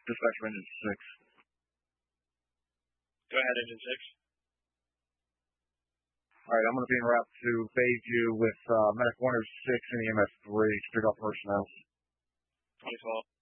Dispatch for engine 6. Go ahead, engine 6. All right, I'm going to be en route to Bayview with Medic 106 and EMS 3 to pick up personnel. 2012.